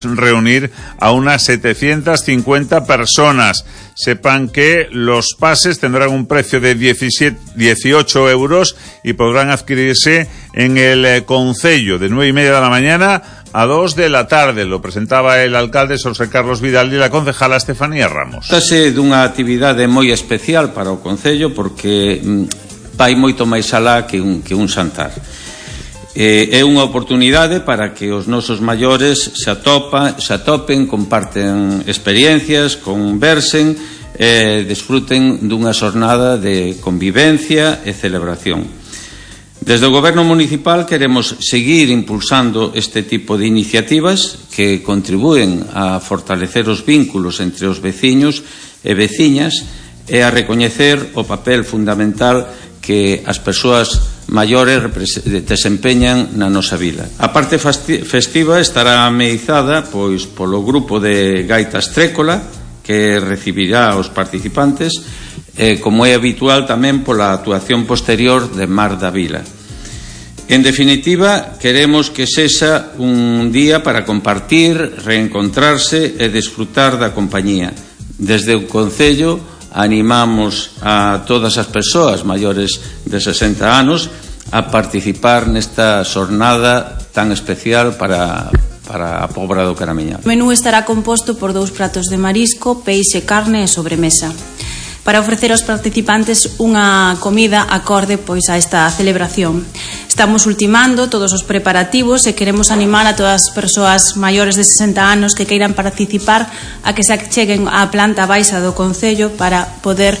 reunir a unas 750 personas. Sepan que los pases tendrán un precio de 18 euros y podrán adquirirse en el Concello de 9:30 de la mañana a 2 de la tarde. Lo presentaba el alcalde José Carlos Vidal y la concejala Estefanía Ramos. Trátase dunha actividade moi especial para o Concello porque vai moito máis alá que un xantar. É unha oportunidade para que os nosos maiores se atopen, comparten experiencias, conversen e desfruten dunha xornada de convivencia e celebración. Desde o Goberno Municipal queremos seguir impulsando este tipo de iniciativas que contribúen a fortalecer os vínculos entre os veciños e veciñas e a recoñecer o papel fundamental que as persoas maiores desempeñan na nosa vila. A parte festiva estará ameizada polo grupo de Gaitas Trécola que recibirá os participantes como é habitual tamén pola actuación posterior de Mar da Vila. En definitiva, queremos que sexa un día para compartir, reencontrarse e desfrutar da compañía. Desde o Concello animamos a todas as persoas maiores de 60 anos a participar nesta xornada tan especial para a Pobra do Caramiñal. O menú estará composto por 2 pratos de marisco, peixe, carne e sobremesa, para ofrecer aos participantes unha comida acorde a esta celebración. Estamos ultimando todos os preparativos e queremos animar a todas as persoas maiores de 60 anos que queiran participar a que se acheguen á planta baixa do Concello para poder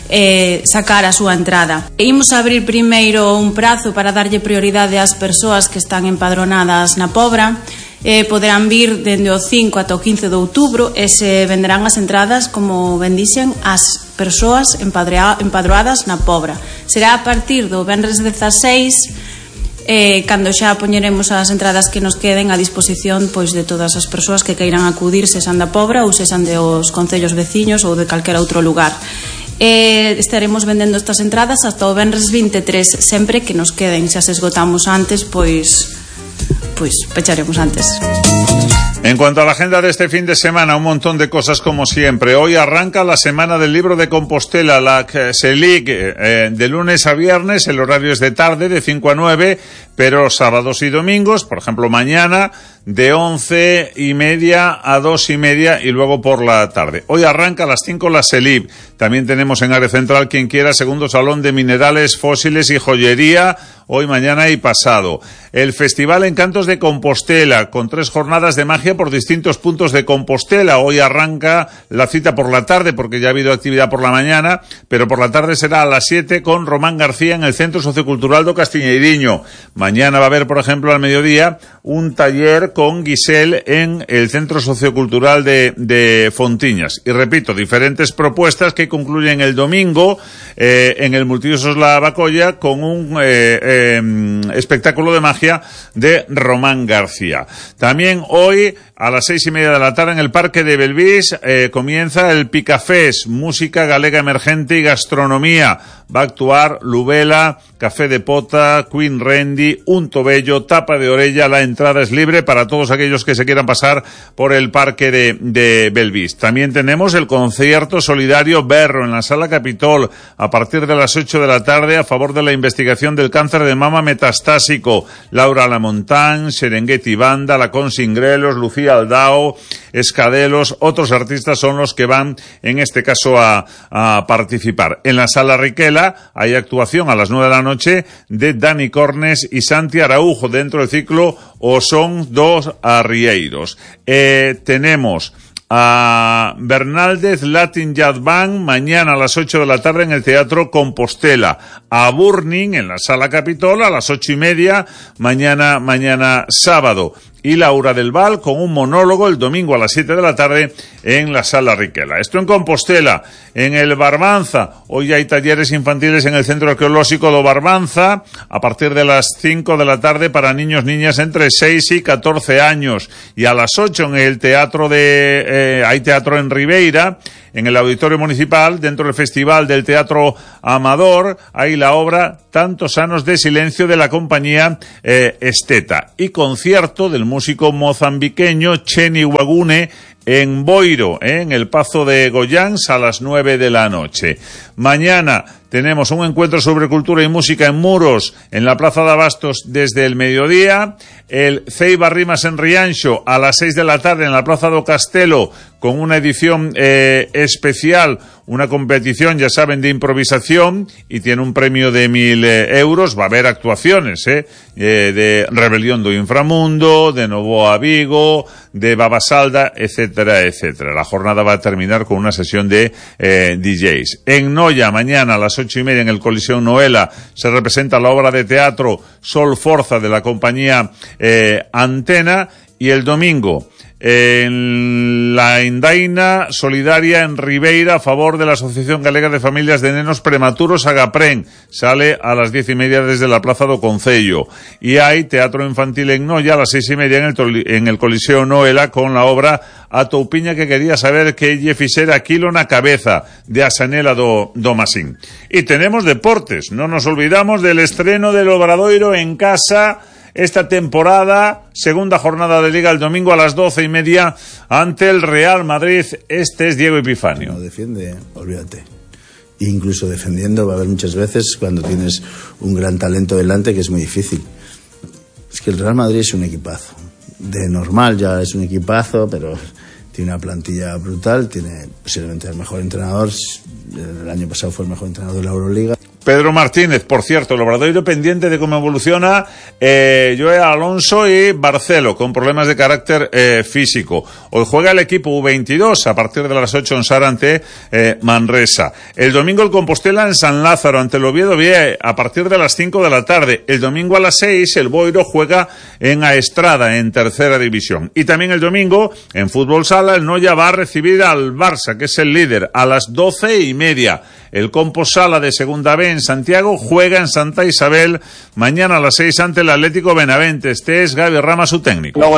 sacar a súa entrada. Imos abrir primeiro un prazo para darlle prioridade ás persoas que están empadronadas na Pobra. Poderán vir dende o 5 ata o 15 de outubro e se venderán as entradas, como ben dixen, as persoas empadroadas na Pobra. Será a partir do venres 16 cando xa poñeremos as entradas que nos queden a disposición de todas as persoas que queiran acudir, se san da Pobra ou se san de os concellos veciños ou de calquera outro lugar. Estaremos vendendo estas entradas hasta o venres 23, sempre que nos queden. Xa se esgotamos antes, pois pecharemos antes. En cuanto a la agenda de este fin de semana, un montón de cosas como siempre. Hoy arranca la Semana del Libro de Compostela, la CSELIC, de lunes a viernes. El horario es de tarde, de 5 a 9, pero sábados y domingos, por ejemplo mañana, de 11:30 a 2:30 y luego por la tarde. Hoy arranca a las 5 la CSELIC. También tenemos en área central, quien quiera, segundo salón de minerales, fósiles y joyería, hoy, mañana y pasado. El Festival Encantos de Compostela, con 3 jornadas de magia por distintos puntos de Compostela. Hoy arranca la cita por la tarde, porque ya ha habido actividad por la mañana, pero por la tarde será a las 7 con Román García en el Centro Sociocultural do Castiñeiriño. Mañana va a haber, por ejemplo, al mediodía, un taller con Giselle en el Centro Sociocultural de Fontiñas. Y repito, diferentes propuestas que concluyen el domingo en el Multiusos La Bacolla con un espectáculo de magia de Román García. También hoy a las 6:30 de la tarde en el Parque de Belvís comienza el Picafés, música galega emergente y gastronomía. Va a actuar Lubela, Café de Pota, Queen Randy, Un Tobello, Tapa de Orella. La entrada es libre para todos aquellos que se quieran pasar por el Parque de Belvís. También tenemos el concierto solidario Berro en la Sala Capitol a partir de las 8 de la tarde a favor de la investigación del cáncer de mama metastásico. Laura Lamontán, Serengeti Banda, La Consingrelos, Lucía Aldao, Escadelos, otros artistas son los que van en este caso a participar. En la Sala Riquela hay actuación a las 9 de la noche de Dani Cornes y Santi Araujo dentro del ciclo O Son dos Arrieiros. Tenemos a Bernaldez Latin Jazz Band mañana a las 8 de la tarde en el Teatro Compostela. A Burning en la Sala Capitol a las 8:30 mañana sábado. Y Laura del Val con un monólogo el domingo a las 7 de la tarde en la Sala Riquela. Esto en Compostela. En el Barbanza, hoy hay talleres infantiles en el Centro Arqueológico do Barbanza a partir de las 5 de la tarde para niños, niñas entre 6 y 14 años. Y a las 8 en el teatro hay teatro en Ribeira, en el Auditorio Municipal, dentro del Festival del Teatro Amador, hay la obra Tantos anos de silencio de la compañía Esteta, y concierto del músico mozambiqueño Cheni Wagune en Boiro, en el Pazo de Goyans, a las 9 de la noche. Mañana tenemos un encuentro sobre cultura y música en Muros, en la Plaza de Abastos, desde el mediodía. El Ceiba Rimas en Rianxo, a las 6 de la tarde, en la Plaza do Castelo, con una edición especial, una competición, ya saben, de improvisación, y tiene un premio de 1.000 euros. Va a haber actuaciones, de Rebelión do Inframundo, de Novoa Vigo, de Babasalda, etcétera, etcétera. La jornada va a terminar con una sesión de DJs. En Noia, mañana a las 8:30, en el Coliseum Noela, se representa la obra de teatro Sol Forza, de la compañía Antena, y el domingo en la Indaina Solidaria en Ribeira, a favor de la Asociación Galega de Familias de Nenos Prematuros, Agapren, sale a las 10:30 desde la Plaza do Concello. Y hay teatro infantil en Noia a las 6:30 en el Coliseo Noela, con la obra A Toupiña que quería saber que lle fixera aquilo na cabeza, de Asanela do Masín. Y tenemos deportes, no nos olvidamos del estreno del Obradoiro en casa esta temporada, segunda jornada de Liga, el domingo a las 12:30 ante el Real Madrid. Este es Diego Epifanio. No defiende, olvídate. Incluso defendiendo va a haber muchas veces cuando tienes un gran talento delante, que es muy difícil. Es que el Real Madrid es un equipazo. De normal ya es un equipazo, pero tiene una plantilla brutal, tiene posiblemente el mejor entrenador. El año pasado fue el mejor entrenador de la Euroliga. Pedro Martínez, por cierto, el Obradoiro pendiente de cómo evoluciona Joe Alonso y Barcelo, con problemas de carácter físico. Hoy juega el equipo U22 a partir de las 8 en Sara ante Manresa. El domingo el Compostela en San Lázaro ante el Oviedo B a partir de las 5 de la tarde. El domingo a las 6 el Boiro juega en Aestrada, en tercera división. Y también el domingo en Fútbol Sala el Noia va a recibir al Barça, que es el líder, a las 12:30. El Composala de Segunda B en Santiago juega en Santa Isabel mañana a las 6 ante el Atlético Benavente. Este es Gaby Rama, su técnico. Logo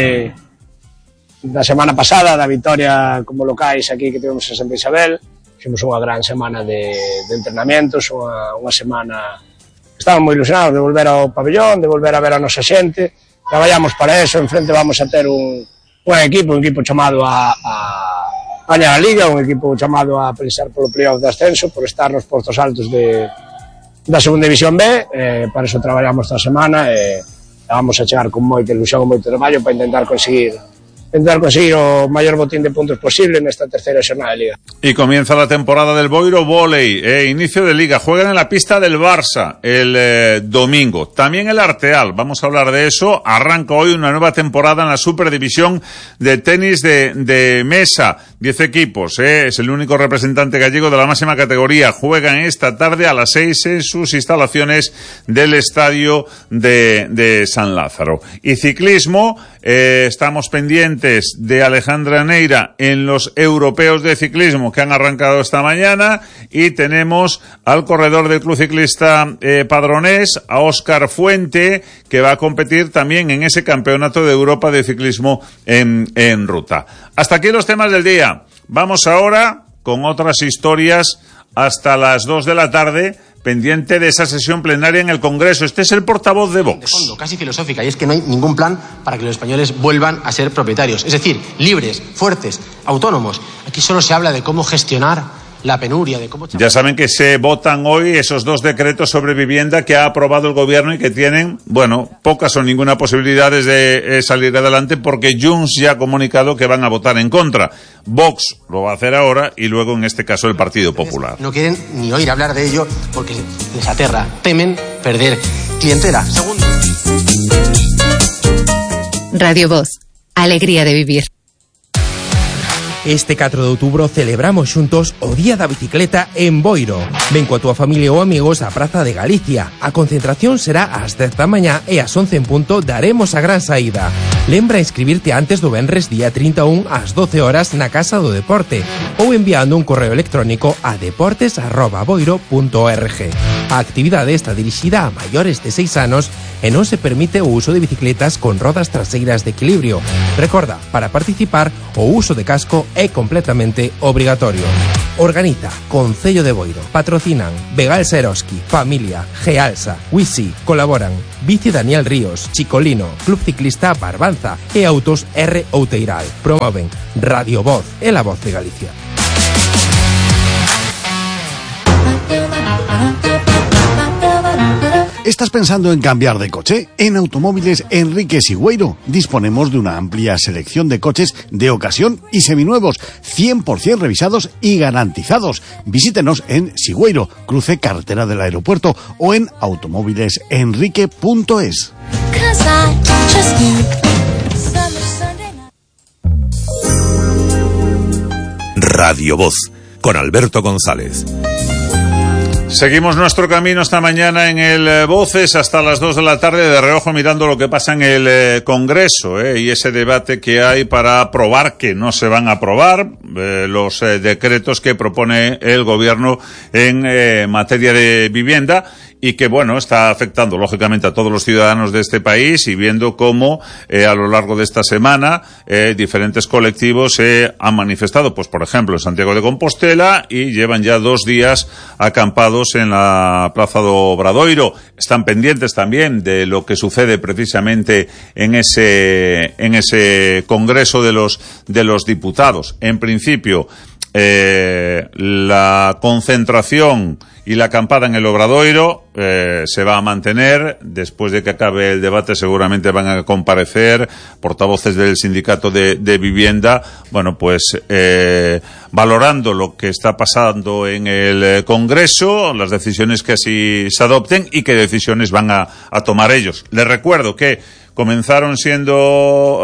da semana pasada, da vitoria como locais aquí que tivemos en Santa Isabel, fixemos unha gran semana de entrenamientos, unha semana que estamos moi ilusionados de volver ao pabellón, de volver a ver a nosa xente. Traballamos para eso, enfrente vamos a ter un equipo chamado a gañar a Liga, un equipo chamado a pensar polo playoff de ascenso, por estar nos postos altos da segunda división B. Para eso traballamos esta semana e vamos a chegar con moita ilusión e moito traballo para intentar conseguir o mayor botín de puntos posible nesta terceira xornada de Liga. Y comienza la temporada del Boiro Vóley, inicio de Liga, juegan en la pista del Barça el domingo, también el Arteal, vamos a hablar de eso. Arranca hoy una nueva temporada en la Superdivisión de tenis de mesa, 10 equipos, es el único representante gallego de la máxima categoría, juegan esta tarde a las 6 en sus instalaciones del estadio de San Lázaro. Y ciclismo, estamos pendientes de Alejandra Neira en los europeos de ciclismo que han arrancado esta mañana, y tenemos al corredor del Club Ciclista Padronés, a Óscar Fuente, que va a competir también en ese campeonato de Europa de ciclismo en ruta. Hasta aquí los temas del día. Vamos ahora con otras historias hasta las 2 de la tarde, pendiente de esa sesión plenaria en el Congreso. Este es el portavoz de Vox. De fondo, casi filosófica, y es que no hay ningún plan para que los españoles vuelvan a ser propietarios. Es decir, libres, fuertes, autónomos. Aquí solo se habla de cómo gestionar la penuria, de cómo... Ya saben que se votan hoy esos 2 decretos sobre vivienda que ha aprobado el gobierno y que tienen, pocas o ninguna posibilidad de salir adelante, porque Junts ya ha comunicado que van a votar en contra. Vox lo va a hacer ahora, y luego en este caso el Partido Popular. No quieren ni oír hablar de ello porque les aterra, temen perder clientela. Segundo. Radio Voz, alegría de vivir. Este 4 de outubro celebramos xuntos o Día da Bicicleta en Boiro. Ven coa túa familia ou amigos á Praza de Galicia. A concentración será ás 10 da mañá e ás 11 en punto daremos a gran saída. Lembra inscribirte antes do venres día 31 ás 12 horas na Casa do Deporte ou enviando un correo electrónico a deportes@boiro.org. A actividade está dirixida a maiores de 6 anos e non se permite o uso de bicicletas con rodas traseiras de equilibrio. Recorda, para participar, o uso de casco é completamente obrigatorio. Organiza Concello de Boiro. Patrocinan Vegal Seroski, Familia, Gealsa, Wisi. Colaboran Bici Daniel Ríos, Chicolino, Club Ciclista Barbanza e Autos R. Outeiral. Promoven Radio Voz e la voz de Galicia. ¿Estás pensando en cambiar de coche? En Automóviles Enrique Sigüeiro disponemos de una amplia selección de coches de ocasión y seminuevos, 100% revisados y garantizados. Visítenos en Sigüeiro, cruce carretera del aeropuerto, o en automóvilesenrique.es. Radio Voz, con Alberto González. Seguimos nuestro camino esta mañana en el Voces hasta las 2 de la tarde, de reojo mirando lo que pasa en el Congreso, y ese debate que hay para aprobar, que no se van a aprobar, los decretos que propone el Gobierno en materia de vivienda, y que, bueno, está afectando lógicamente a todos los ciudadanos de este país, y viendo cómo a lo largo de esta semana diferentes colectivos se han manifestado, pues por ejemplo en Santiago de Compostela, y llevan ya 2 días acampados en la Plaza do Obradoiro. Están pendientes también de lo que sucede precisamente en ese Congreso de los Diputados. En principio, la concentración y la acampada en el Obradoiro se va a mantener. Después de que acabe el debate seguramente van a comparecer portavoces del sindicato de vivienda, bueno, pues valorando lo que está pasando en el Congreso, las decisiones que así se adopten y qué decisiones van a tomar ellos. Les recuerdo que comenzaron siendo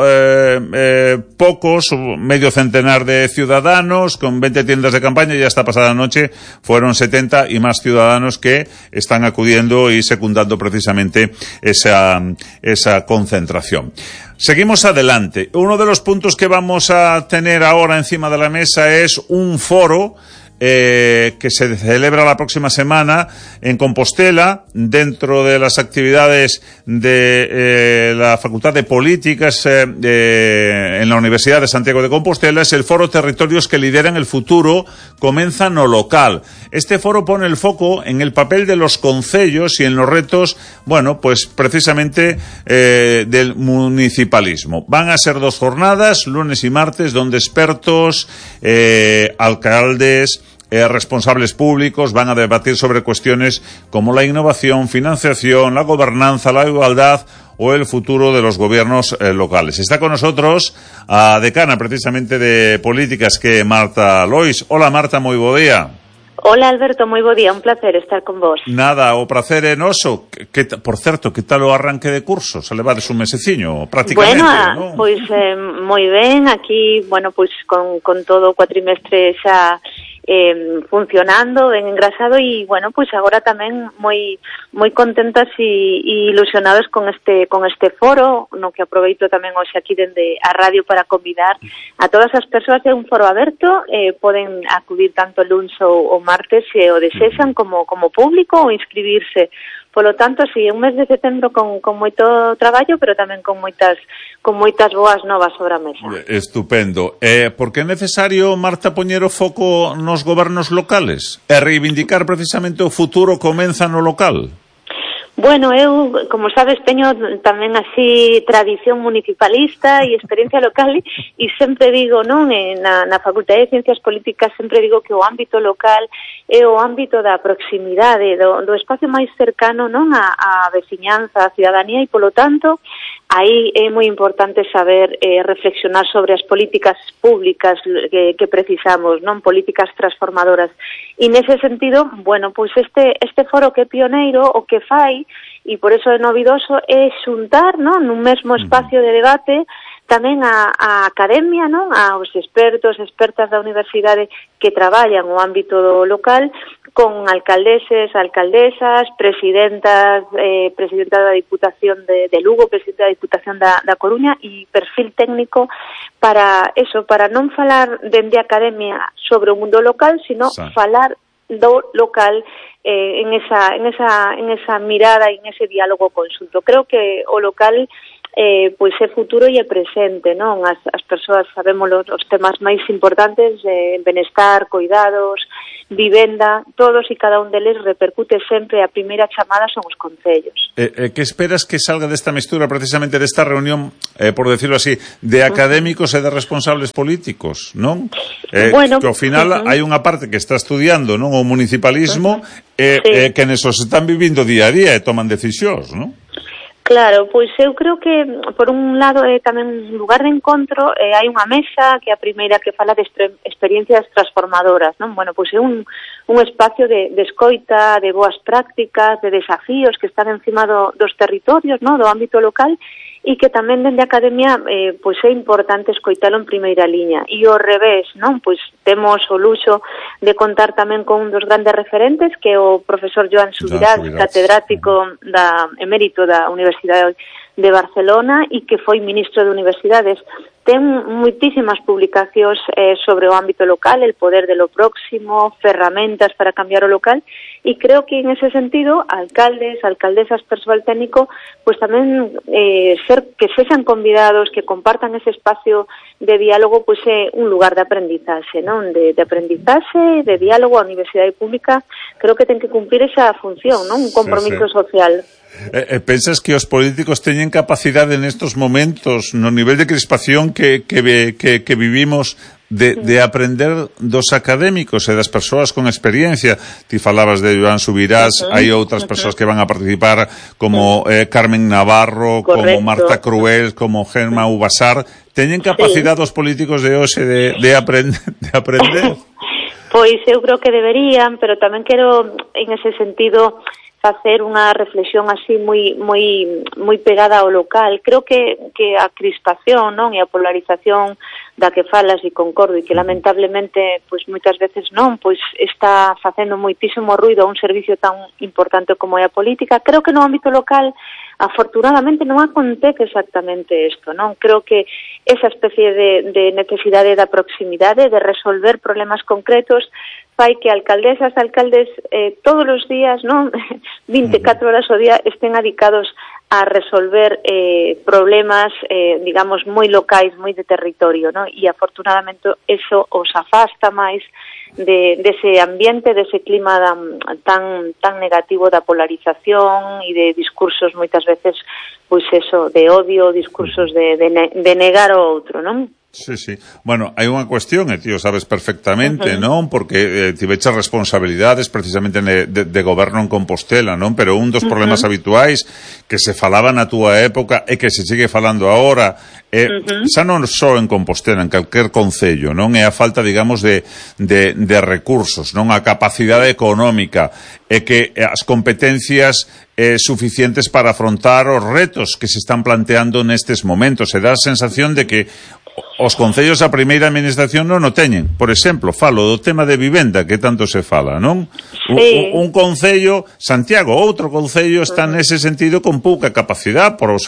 pocos, medio centenar de ciudadanos, con 20 tiendas de campaña, y esta pasada noche fueron 70 y más ciudadanos que están acudiendo y secundando precisamente esa concentración. Seguimos adelante. Uno de los puntos que vamos a tener ahora encima de la mesa es un foro que se celebra la próxima semana en Compostela, dentro de las actividades de la Facultad de Políticas en la Universidad de Santiago de Compostela. Es el foro Territorios que lideran el futuro, comeza no local. Este foro pone el foco en el papel de los concellos y en los retos, bueno, pues precisamente del municipalismo. Van a ser 2 jornadas, lunes y martes, donde expertos, alcaldes, responsables públicos van a debatir sobre cuestiones como la innovación, financiación, la gobernanza, la igualdad o el futuro de los gobiernos locales. Está con nosotros a decana precisamente de políticas, que é Marta Lois. Hola Marta, moi bo día. Hola Alberto, moi bo día, un placer estar con vos. Nada, o prazer é noso. Por certo, que tal o arranque de curso? Se levades un meseciño, prácticamente, bueno, ¿no? Pois moi ben, aquí, bueno, pois con todo o cuatrimestre xa funcionando, ben engrasado, e bueno, pois agora tamén moi contentas e ilusionados con este foro, no que aproveito tamén hoxe aquí dende a radio para convidar a todas as persoas. É un foro aberto, poden acudir tanto luns ou martes se o desexan como público, ou inscribirse. Polo tanto, si, un mes de setembro con moito traballo, pero tamén con moitas boas novas sobre a mesa. Estupendo. Por que é necesario, Marta, poñer o foco nos gobernos locales e reivindicar precisamente o futuro comeza no local? Bueno, eu, como sabes, teño tamén así tradición municipalista e experiencia local, e sempre digo, non, na Facultade de Ciencias Políticas sempre digo que o ámbito local é o ámbito da proximidade, do espacio máis cercano, non, a veciñanza, a ciudadanía, e polo tanto aí é moi importante saber reflexionar sobre as políticas públicas que precisamos, non, políticas transformadoras. E nese sentido, bueno, pois este foro que é pioneiro, o que fai, e por eso é novidoso, é xuntar, non, nun mesmo espacio de debate tamén a academia, non, aos expertos, expertas da universidade que traballan o ámbito do local, con alcaldeses, alcaldesas, presidentas da Diputación de Lugo, presidenta da Diputación da Coruña, e perfil técnico para eso, para non falar dende a academia sobre o mundo local, sino falar do local en esa mirada e en ese diálogo conxunto. Creo que o local pois é futuro e é presente, non? As persoas sabemos os temas máis importantes, benestar, cuidados, vivenda, todos e cada un deles repercute sempre, a primeira chamada son os concellos. Que esperas que salga desta mistura precisamente desta reunión, por decirlo así, de académicos e de responsables políticos, non? Bueno, que ao final hai unha parte que está estudiando, non, o municipalismo, que nesos están vivindo día a día e toman decisións, non? Claro, pois eu creo que, por un lado, é tamén un lugar de encontro, hai unha mesa que é a primeira que fala de experiencias transformadoras, non? Bueno, pois é un espacio de escoita, de boas prácticas, de desafíos que están encima dos territorios, non? Do ámbito local, e que tamén dende a academia pois é importante escoitalo en primeira liña. E ao revés, non? Pois temos o luxo de contar tamén con un dos grandes referentes, que é o profesor Joan Subirats, catedrático emérito da Universidade de Barcelona e que foi ministro de Universidades. Ten moitísimas publicacións sobre o ámbito local, el poder de lo próximo, ferramentas para cambiar o local, e creo que en ese sentido alcaldes, alcaldesas, persoal técnico, pues tamén que sexan convidados, que compartan ese espacio de diálogo, pues é un lugar de aprendizaxe, non? De aprendizaxe, de diálogo. A Universidade Pública creo que ten que cumplir esa función, non? Un compromiso social. Pensas que os políticos teñen capacidade nestos momentos, no nivel de crispación que vivimos, de aprender dos académicos e das persoas con experiencia? Ti falabas de Joan Subirats, hai outras persoas que van a participar como Carmen Navarro, como Marta Cruel, como Gemma Ubasar. Teñen capacidade os políticos de hoxe de aprender? Pois eu creo que deberían, pero tamén quero en ese sentido facer unha reflexión así moi pegada ao local. Creo que a crispación, non, e a polarización da que falas, e concordo, e que lamentablemente pois moitas veces non, pois está facendo moitísimo ruido a un servicio tan importante como é a política. Creo que no ámbito local afortunadamente non acontece exactamente isto, non? Creo que esa especie de necesidade da proximidade, de resolver problemas concretos, fai que alcaldesas, alcaldes todos os días, non, 24 horas ao día, estén dedicados a resolver problemas, digamos, moi locais, moi de territorio, non? E afortunadamente eso os afasta máis dese ambiente, dese clima tan negativo da polarización e de discursos moitas veces, pois eso, de odio, discursos de negar o outro, non? Sí, sí. Bueno, hai unha cuestión, e ti o sabes perfectamente, non? Porque tiveches responsabilidades precisamente de goberno en Compostela, non? Pero un dos problemas habituais que se falaba na túa época e que se sigue falando agora, xa non só en Compostela, en calquer concello, non? É a falta, digamos, de recursos, non? A capacidade económica e que as competencias suficientes para afrontar os retos que se están planteando nestes momentos. Se dá a sensación de que os concellos a primeira administración non o teñen. Por exemplo, falo do tema de vivenda que tanto se fala, non? Sí. Un concello, Santiago, outro concello está nese sentido con pouca capacidade polos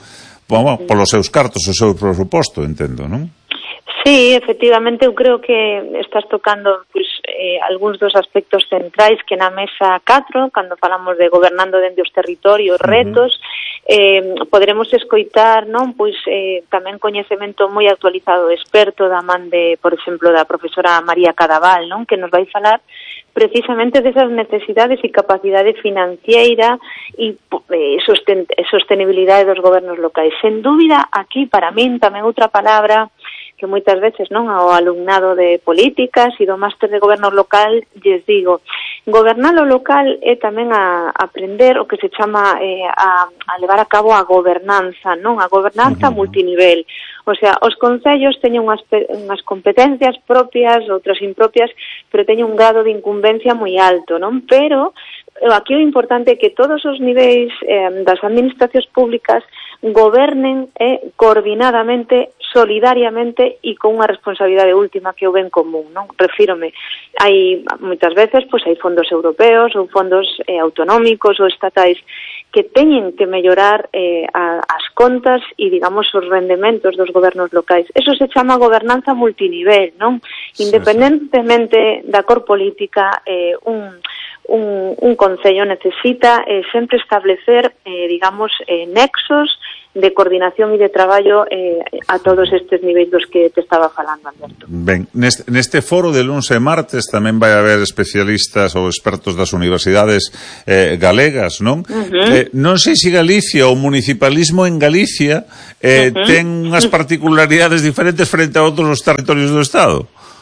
seus cartos, o seu presuposto, entendo, non? Sí, efectivamente, eu creo que estás tocando algúns dos aspectos centrais que na mesa 4, cando falamos de gobernando dende os territorios, retos, poderemos escoitar, non, pois tamén coñecemento moi actualizado, experto da man de, por exemplo, da profesora María Cadaval, non, que nos vai falar precisamente desas necesidades e capacidade financiera e sostenibilidade dos gobernos locais. Sen dúbida, aquí, para min, tamén outra palabra que moitas veces non ao alumnado de políticas e do máster de goberno local lles digo, gobernar o local é tamén a aprender o que se chama a levar a cabo a gobernanza, non? A gobernanza multinivel. O sea, os concellos teñen unhas competencias propias, outras impropias, pero teñen un grado de incumbencia moi alto, non? Pero aquí o importante é que todos os niveis das administracións públicas gobernen coordinadamente solidariamente e con unha responsabilidade última que é o ben común, non? Refírome, hai moitas veces, pois hai fondos europeos ou fondos autonómicos ou estatais que teñen que mellorar as contas e, digamos, os rendementos dos gobernos locais. Eso se chama gobernanza multinivel, non? Independentemente da cor política, un concello necesita sempre establecer, digamos, nexos de coordinación e de traballo a todos estes niveis dos que te estaba falando, Alberto. Ben, neste foro de luns e martes tamén vai haber especialistas ou expertos das universidades galegas, non? Non sei se Galicia, o municipalismo en Galicia ten unhas particularidades diferentes frente a outros territorios do Estado.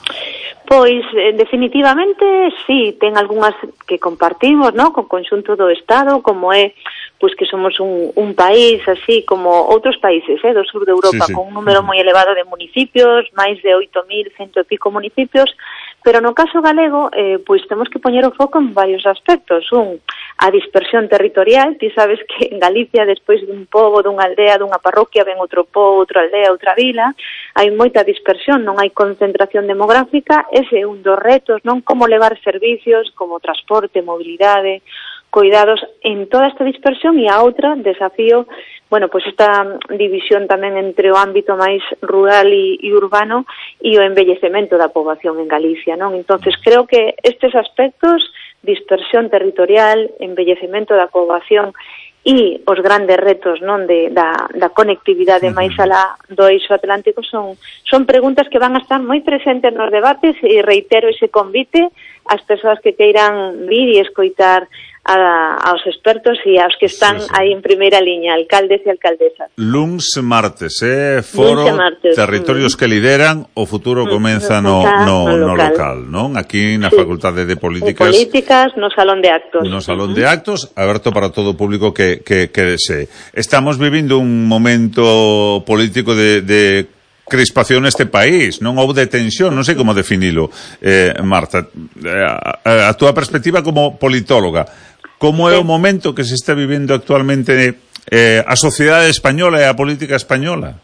Pois, definitivamente, sí, ten algunhas que compartimos, ¿no?, con o conxunto do Estado, como é, pois, que somos un país, así como outros países, do sur de Europa, con un número moi elevado de municipios, máis de 8.100 e pico municipios, pero no caso galego, pois, temos que poñer o foco en varios aspectos. A dispersión territorial, ti sabes que en Galicia, despois dun pobo, dunha aldea, dunha parroquia, ven outro pobo, outra aldea, outra vila, hai moita dispersión, non hai concentración demográfica. Ese é un dos retos, non? Como levar servicios como transporte, mobilidade, cuidados en toda esta dispersión. E a outra, desafío, bueno, pois esta división tamén entre o ámbito máis rural e urbano e o envellecemento da poboación en Galicia, non? Entonces, creo que estes aspectos, dispersión territorial, envellecemento da poboación e os grandes retos, non, da conectividade máis alá do eixo atlántico son preguntas que van a estar moi presentes nos debates, e reitero ese convite ás persoas que queiran vir e escoitar aos expertos e aos que están aí en primeira liña, alcaldes e alcaldesas. Luns martes, foro Territorios que lideran, o futuro comeza no local, non? Aquí na Facultade de Políticas, no Salón de Actos. No Salón de Actos, aberto para todo o público que desee. Estamos vivindo un momento político de crispación neste país, non houve tensión, non sei como definilo, Marta. A túa perspectiva como politóloga, como é o momento que se está vivendo actualmente a sociedade española e a política española?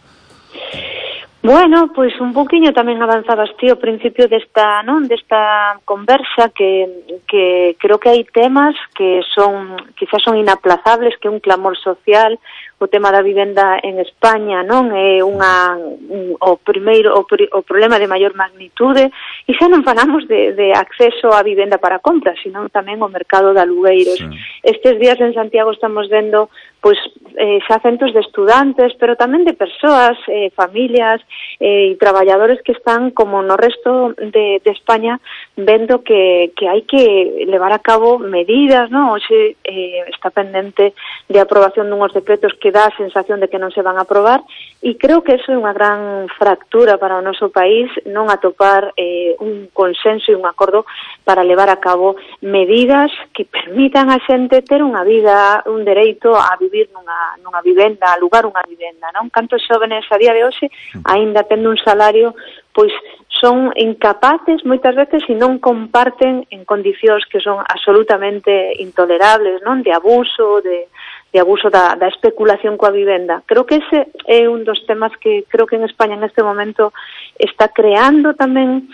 Bueno, pois un poquinho tamén avanzabas ti ao principio desta conversa, que creo que hai temas que quizás son inaplazables, que é un clamor social. O tema da vivenda en España, non é o problema de maior magnitude, e xa non falamos de acceso a vivenda para compra, senón tamén o mercado de alugueiros. Estes días en Santiago estamos vendo pois xa centos de estudantes, pero tamén de persoas, familias e traballadores que están, como no resto de España, vendo que hai que levar a cabo medidas, non? Hoxe está pendente de aprobación dunhos decretos que dá a sensación de que non se van a aprobar, e creo que eso é unha gran fractura para o noso país, non atopar un consenso e un acordo para levar a cabo medidas que permitan a xente ter unha vida, un dereito a vivir nunha vivenda, a alugar unha vivenda, non? Cantos xóvenes a día de hoxe, aínda tendo un salario, pois son incapaces moitas veces e non comparten en condicións que son absolutamente intolerables, non? De abuso, de abuso da especulación coa vivenda. Creo que ese é un dos temas que creo que en España neste momento está creando tamén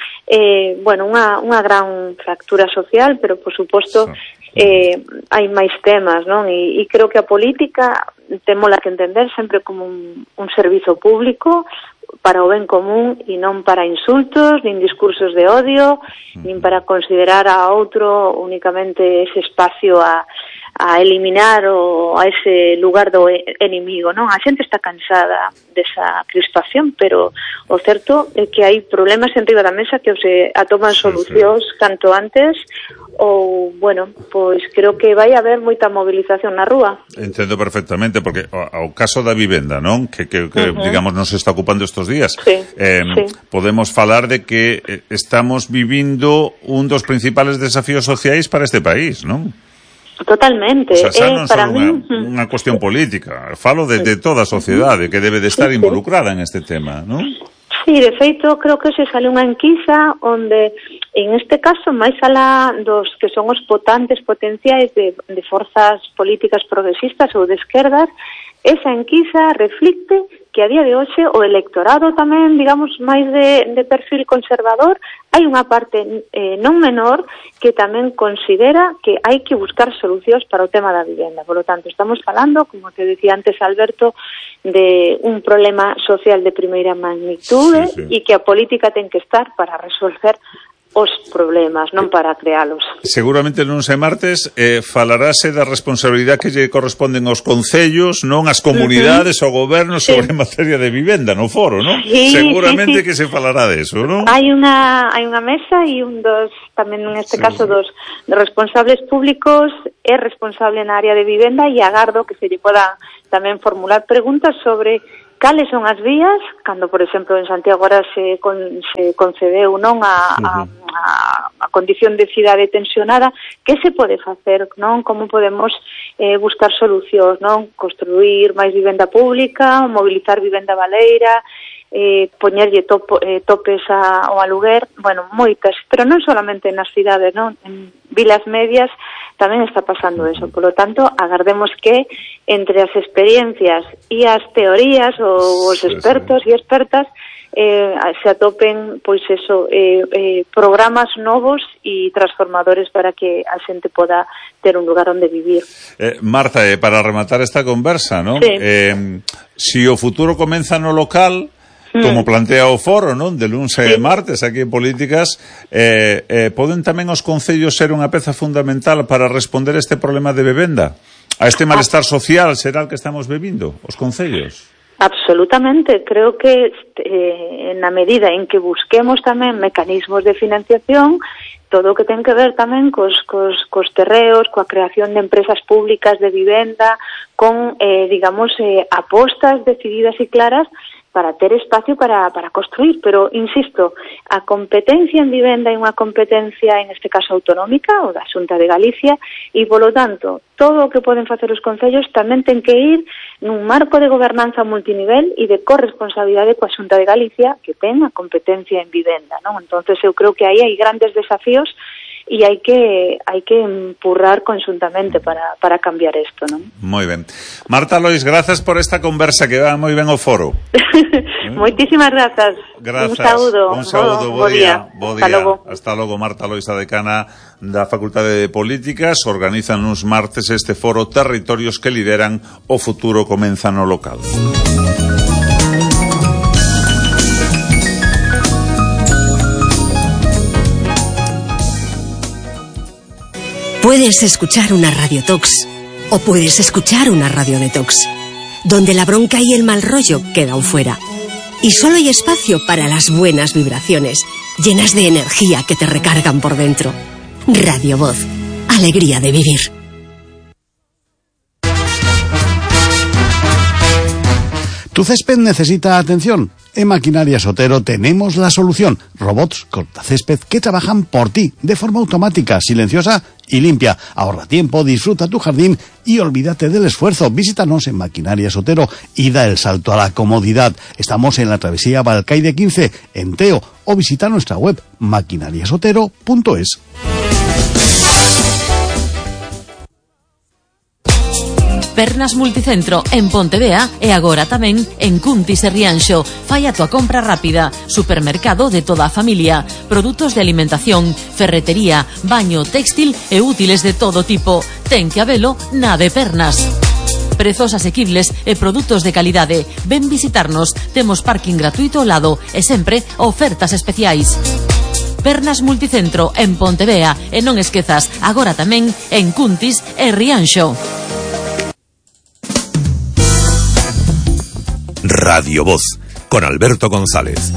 unha gran fractura social, pero por suposto hai máis temas, non? E creo que a política témola que entender sempre como un servizo público para o ben común e non para insultos, nin discursos de odio, nin para considerar a outro únicamente ese espacio a eliminar ou a ese lugar do enemigo, non? A xente está cansada desa crispación, pero o certo é que hai problemas enriba da mesa que se atoman solucións canto antes, ou, bueno, pois creo que vai haber moita movilización na rúa. Entendo perfectamente, porque ao caso da vivenda, non? Que digamos, nos está ocupando estes días. Podemos falar de que estamos vivindo un dos principales desafíos sociais para este país, non? Totalmente. O sea, non para unha cuestión política, falo de toda a sociedade que debe de estar involucrada en este tema, non? Sí, de feito, creo que se sale unha enquisa onde, en este caso, máis alá dos que son os votantes potenciais de forzas políticas progresistas ou de esquerdas, esa enquisa reflicte que a día de hoxe o electorado tamén, digamos, máis de perfil conservador, hai unha parte non menor que tamén considera que hai que buscar solucións para o tema da vivenda. Por lo tanto, estamos falando, como te decía antes Alberto, de un problema social de primeira magnitude e que a política ten que estar para resolver os problemas, non para crealos. Seguramente non sei martes falarase da responsabilidade que lle corresponden aos concellos, non ás comunidades, ao goberno sobre materia de vivenda no foro, non? Sí, seguramente que se falará de eso, non? Hai unha mesa e un dos, tamén neste caso dos responsables públicos é responsable na área de vivenda e agardo que se lle poda tamén formular preguntas sobre cales son as vías, cando, por exemplo, en Santiago agora se concedeu non a condición de cidade tensionada, que se pode facer, non? Como podemos buscar solucións, non? Construir máis vivenda pública, mobilizar vivenda baleira, poñerlle topes ao aluguer, bueno, moitas, pero non solamente nas cidades, non? En vilas medias tamén está pasando eso. Por lo tanto, agardemos que entre as experiencias e as teorías os expertos e expertas se atopen, pois eso, programas novos e transformadores para que a xente poda ter un lugar onde vivir. Marta, para rematar esta conversa, non? Sí. Si o futuro comeza no local, como plantea o foro, non? De luns e martes aquí en Políticas, poden tamén os concellos ser unha peza fundamental para responder a este problema de vivenda? A este malestar social será el que estamos vivindo, os concellos? Absolutamente, creo que na medida en que busquemos tamén mecanismos de financiación, todo o que ten que ver tamén cos terreos, coa creación de empresas públicas de vivenda, con, digamos, apostas decididas e claras para ter espacio para construir, pero, insisto, a competencia en vivenda é unha competencia, en este caso autonómica, ou da Xunta de Galicia, e, polo tanto, todo o que poden facer os concellos tamén ten que ir nun marco de gobernanza multinivel e de corresponsabilidade coa Xunta de Galicia, que ten a competencia en vivenda, non? Entonces, eu creo que aí hai grandes desafíos e hai que empurrar conjuntamente para cambiar isto, non? Moi ben. Marta Lois, grazas por esta conversa que va moi ben ao foro. Moitísimas grazas. Un saúdo, bo día. Hasta logo, Marta Lois, a decana da Facultade de Políticas. Organizan uns martes este foro Territorios que lideran o futuro comeza no local. Puedes escuchar una Radio Tox o puedes escuchar una Radio Detox, donde la bronca y el mal rollo quedan fuera. Y solo hay espacio para las buenas vibraciones, llenas de energía que te recargan por dentro. Radio Voz, alegría de vivir. ¿Tu césped necesita atención? En Maquinarias Otero tenemos la solución. Robots cortacésped que trabajan por ti de forma automática, silenciosa y limpia. Ahorra tiempo, disfruta tu jardín y olvídate del esfuerzo. Visítanos en Maquinarias Otero y da el salto a la comodidad. Estamos en la travesía Balcaide 15, en Teo, o visita nuestra web maquinariasotero.es. Pernas Multicentro en Pontevea e agora tamén en Cuntis e Rianxo. Fai a tua compra rápida. Supermercado de toda a familia. Produtos de alimentación, ferretería, baño, textil e útiles de todo tipo. Ten que habelo na de Pernas. Prezos asequibles e produtos de calidade. Ven visitarnos. Temos parking gratuito ao lado e sempre ofertas especiais. Pernas Multicentro en Pontevea e non esquezas, agora tamén en Cuntis e Rianxo. Radio Voz, con Alberto González.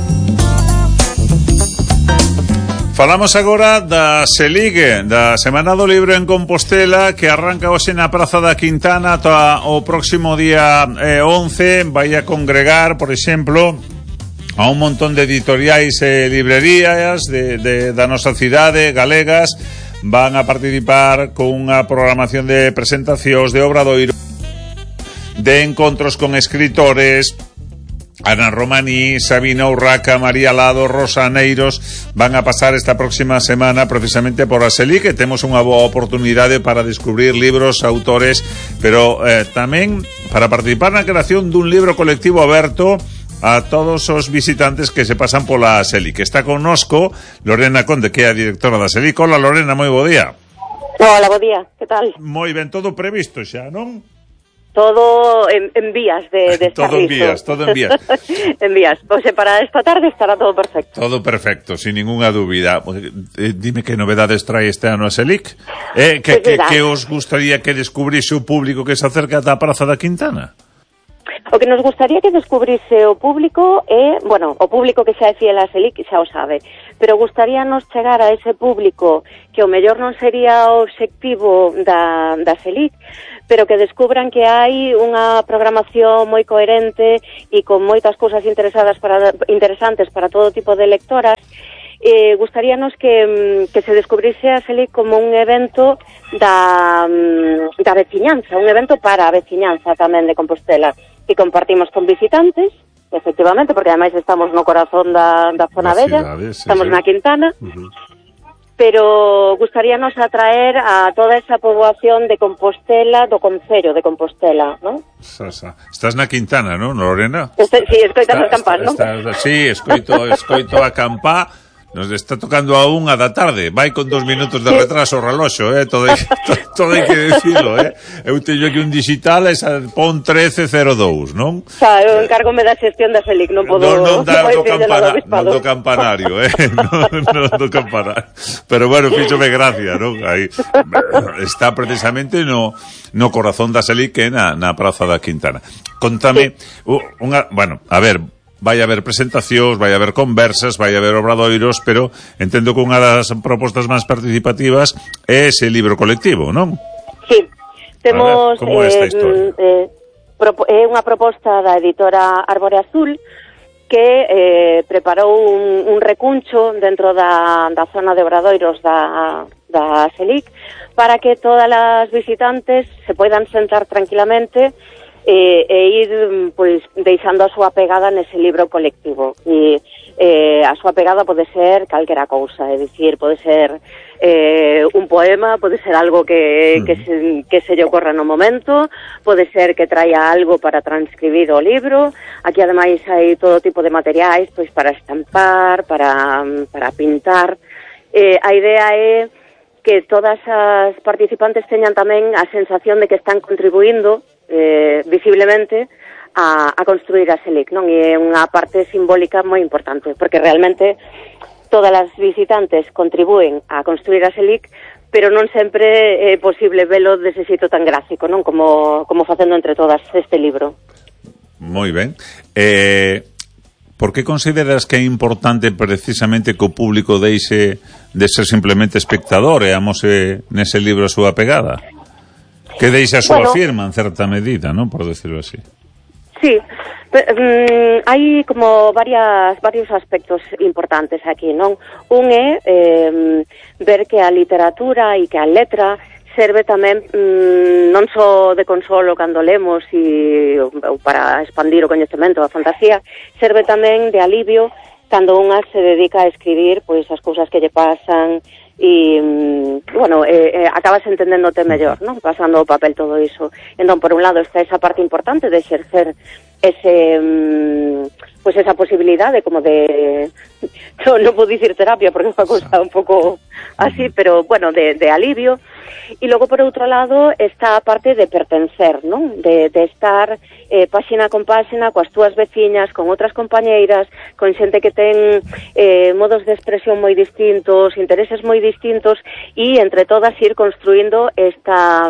Falamos agora da SELIG, da Semana do Libro en Compostela, que arranca hoxe na Praza da Quintana ata o próximo día 11. Vai a congregar, por exemplo, a un montón de editoriais e librerías da nosa cidade, galegas. Van a participar con unha programación de presentacións de obradoiro, de encontros con escritores, Ana Romaní, Sabina Urraca, María Lado, Rosa Neiros van a pasar esta próxima semana precisamente por a Selic, que temos unha boa oportunidade para descubrir libros, autores, pero tamén para participar na creación dun libro colectivo aberto a todos os visitantes que se pasan pola Selic. Está connosco Lorena Conde, que é a directora da Selic. Hola Lorena, moi bo día. Hola, bo día, que tal? Moi ben, todo previsto xa, non? Todo en vías de estar listo. Todo en vías. En vías. Pues para esta tarde estará todo perfecto. Todo perfecto, sin ninguna dúbida. Dime que novedades trae este ano a Selic. Que os gustaría que descubrise o público que se acerca da Praza da Quintana? O que nos gustaría que descubrise o público é, bueno, o público que xa é fiel a Selic xa o sabe, pero gustaríanos chegar a ese público que o mellor non sería o obxectivo da Selic, pero que descubran que hai unha programación moi coherente e con moitas cousas interesantes para todo tipo de lectoras. Gustaríanos que se descubrise a Selic como un evento da veciñanza, un evento para a veciñanza tamén de Compostela, que compartimos con visitantes, efectivamente, porque ademais estamos no corazón da zona bella, estamos na Quintana, pero gustaríanos atraer a toda esa poboación de Compostela, do concello de Compostela, non? Estás na Quintana, non, Lorena? Sí, escoitas as campás, non? Sí, escoito a campá. Nos está tocando a 1 da tarde. Vai con 2 minutos de retraso o reloxo, todo hai que decirlo, Eu teño aquí un digital, pon 1302, non? Eu encárgome da xestión da Selic, non podo... Non do campanario, non do campanario. Pero bueno, fíxome gracia, non? Aí está precisamente no corazón da Selic, que é na Praza da Quintana. Contame, bueno, a ver... Vai haber presentacións, vai haber conversas, vai haber obradoiros, pero entendo que unha das propostas máis participativas é ese libro colectivo, non? Sí, temos... Como é esta historia? É unha proposta da editora Árbore Azul que preparou un recuncho dentro da zona de obradoiros da Selic para que todas as visitantes se poidan sentar tranquilamente e ir pois deixando a súa pegada nese libro colectivo. E a súa pegada pode ser calquera cousa, é dicir, pode ser un poema, pode ser algo que se lle ocorra no momento, pode ser que traia algo para transcribir o libro. Aquí ademais hai todo tipo de materiais pois para estampar, para pintar. A idea é que todas as participantes teñan tamén a sensación de que están contribuindo visiblemente a construir a Selic, non? E é unha parte simbólica moi importante, porque realmente todas as visitantes contribúen a construir a Selic, pero non sempre é posible velo dese xeito tan gráfico, non? Como facendo entre todas este libro. Moi ben. Por que consideras que é importante precisamente que o público deixe de ser simplemente espectador e amose nese libro a súa pegada? Que deixa a súa firma en certa medida, non? Por decirlo así. Sí, hai como varios aspectos importantes aquí, non? Un é ver que a literatura e que a letra serve tamén non só de consolo cando lemos ou para expandir o coñecemento, a fantasía, serve tamén de alivio cando unha se dedica a escribir pois as cousas que lle pasan e, bueno, acabas entendéndote mellor, non? Pasando o papel todo iso. Entón, por un lado, está esa parte importante de exercer pois esa posibilidade como de... Non podo dicir terapia porque é unha cousa un pouco así, pero, bueno, de alivio. E logo, por outro lado, está a parte de pertencer, non? De estar páxina con páxina coas túas veciñas, con outras compañeiras, con xente que ten modos de expresión moi distintos, intereses moi distintos, e entre todas ir construindo esta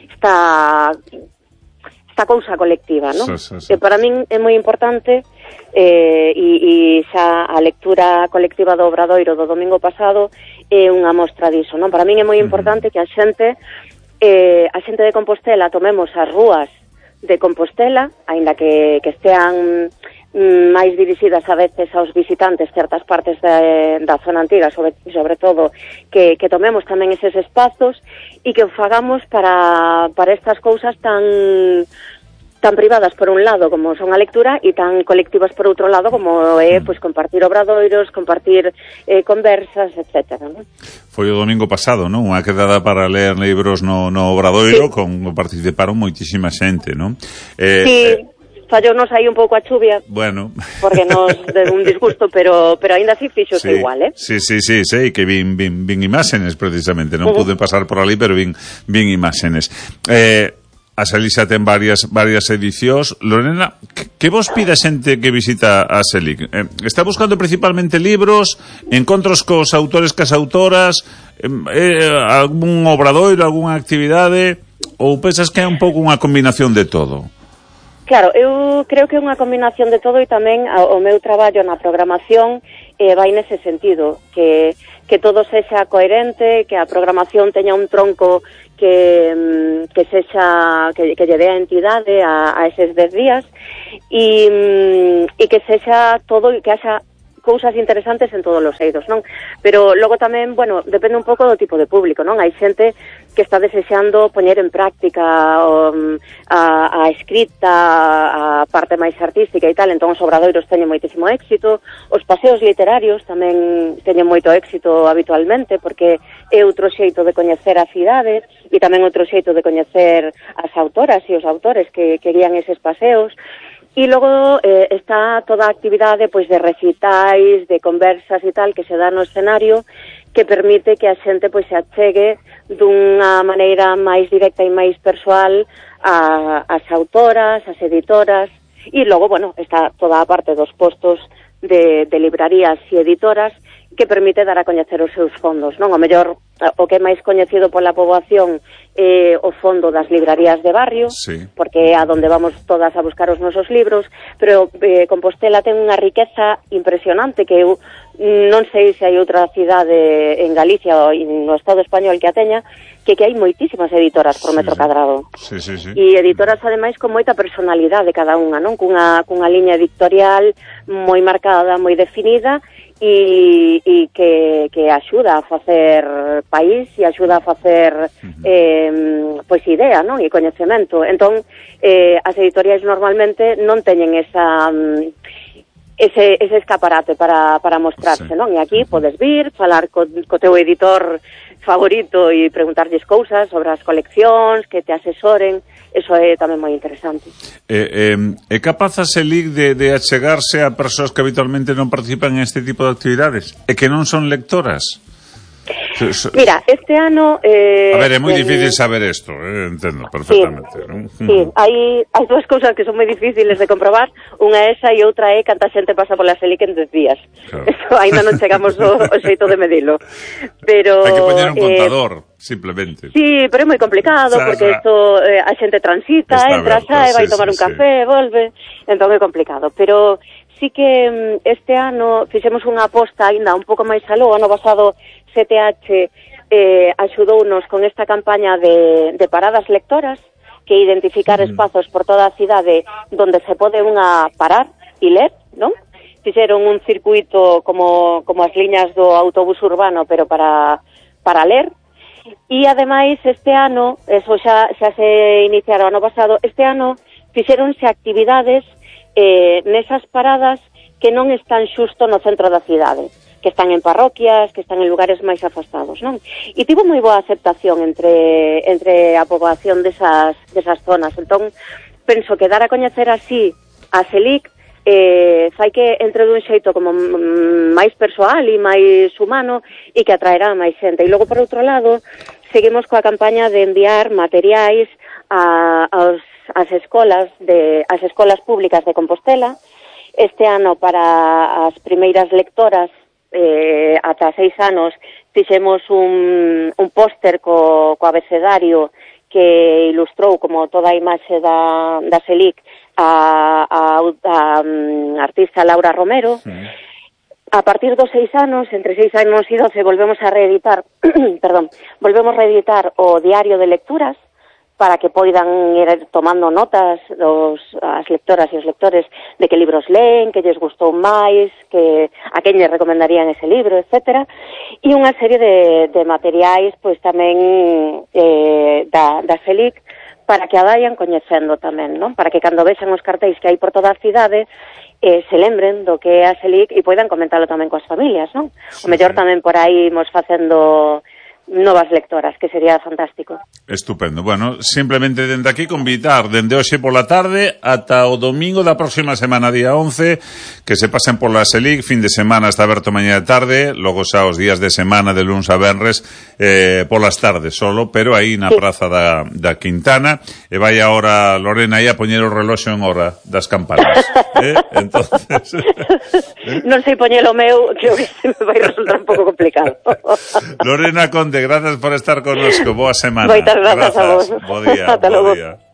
cousa colectiva, non? Que para min é moi importante, e xa a lectura colectiva do Obradoiro do domingo pasado é unha mostra diso, non? Para min é moi importante que a xente de Compostela tomemos as rúas de Compostela, aínda que estean máis dirixidas a veces aos visitantes certas partes da zona antiga, sobre todo que tomemos tamén eses espazos e que o fagamos para estas cousas tan tan privadas por un lado como son a lectura e tan colectivas por outro lado como é pois compartir obradoiros, compartir conversas, etcétera, non? Foi o domingo pasado, non? Unha quedada para ler libros no Obradoiro, participaron moitísima xente, non? Sí, fallounos aí un pouco a chuvia. Bueno. Porque nos de un disgusto, pero aínda así fixose igual, Sí, que vin imágenes precisamente, non pude pasar por ali, pero vin imágenes. A Selig xa ten varias edicións. Lorena, que vos pide a xente que visita a Selig? Está buscando principalmente libros, encontros cos autores, cas autoras, algún obradoiro, algunha actividade, ou pensas que é un pouco unha combinación de todo? Claro, eu creo que é unha combinación de todo e tamén o meu traballo na programación vai nese sentido, que todo sexa coherente, que a programación teña un tronco que sexa que lle dé a entidade a eses 10 días e que sexa todo, que haxa cousas interesantes en todos os eidos, non? Pero logo tamén, bueno, depende un pouco do tipo de público, non? Hai xente que está desexando poñer en práctica a escrita, a parte máis artística e tal, entón os obradoiros teñen moitísimo éxito, os paseos literarios tamén teñen moito éxito habitualmente, porque é outro xeito de coñecer a cidade e tamén outro xeito de coñecer as autoras e os autores que guían eses paseos. E logo está toda a actividade pois de recitais, de conversas e tal que se dá no escenario, que permite que a xente pois se achegue dunha maneira máis directa e máis persoal ás autoras, ás editoras, e logo, bueno, está toda a parte dos postos de librarías e editoras que permite dar a coñecer os seus fondos, non? O mellor, o que é máis coñecido pola poboación é o fondo das librarías de barrio, porque é a donde vamos todas a buscar os nosos libros, pero Compostela ten unha riqueza impresionante que eu non sei se hai outra cidade en Galicia ou no Estado español que a teña, que hai moitísimas editoras por metro cadrado. E editoras, ademais, con moita personalidade cada unha, non? Cunha liña editorial moi marcada, moi definida, e que axuda a facer país e axuda a facer pois idea, non? E coñecemento. Entón, as editoriais normalmente non teñen ese escaparate para mostrarse, non? E aquí podes vir, falar co teu editor favorito e preguntarlles cousas sobre as coleccións, que te asesoren. Eso é tamén moi interesante. É capaz a Selig de achegarse a persoas que habitualmente non participan en este tipo de actividades e que non son lectoras? Mira, este ano... a ver, é moi difícil saber isto, entendo perfectamente. Sí, hai dúas cousas que son moi difíciles de comprobar, unha é esa e outra é canta xente pasa pola Selig en 10 días. Eso, ainda non chegamos ao xeito de medilo. Pero... hai que poñer un contador, simplemente. Sí, pero é moi complicado, porque isto a xente transita, entra, sae, vai tomar un café, volve, entón é complicado. Pero sí que este ano fixemos unha aposta ainda un pouco máis aló. Ano pasado CTH axudounos con esta campaña de paradas lectoras, que identificar espazos por toda a cidade donde se pode unha parar e ler, non? Fixeron un circuito como as liñas do autobús urbano, pero para ler. E ademais este ano, eso xa se iniciaron ano pasado, este ano fixeronse actividades nesas paradas que non están xusto no centro da cidade, que están en parroquias, que están en lugares máis afastados, non? E tivo moi boa aceptación entre a poboación desas zonas. Entón, penso que dar a coñecer así a Selig fai que entre dun xeito como máis persoal e máis humano e que atraerá máis xente. E logo, por outro lado, seguimos coa campaña de enviar materiais ás escolas públicas de Compostela. Este ano, para as primeiras lectoras ata 6 anos, fixemos un póster co abecedario que ilustrou como toda a imaxe da Selig a artista Laura Romero. A partir dos 6 anos, entre 6 anos e 12, volvemos a reeditar o diario de lecturas, para que poidan ir tomando notas as lectoras e os lectores de que libros leen, que lles gustou máis, que a quen lles recomendarían ese libro, etcétera. E unha serie de materiais, pois tamén da Selig, para que a vayan coñecendo tamén, non? Para que cando vexan os cartéis que hai por toda a cidade se lembren do que é a SELIC e poidan comentalo tamén coas familias, non? O mellor tamén por aí imos facendo novas lectoras, que sería fantástico. Estupendo. Bueno, simplemente dende aquí convidar dende hoxe pola tarde ata o domingo da próxima semana, día 11, que se pasen pola SELIC. Fin de semana está aberto mañá e tarde, logo xa os días de semana de luns a venres polas tardes solo, pero aí na praza da Quintana, e vai agora Lorena aí a poñer o reloxo en hora das campanas. Entonces non sei poñelo meu, que se me vai resultar un pouco complicado. Lorena Conde, gracias por estar connosco. Boa semana. Moitas grazas a vos. Bo día. Ata logo.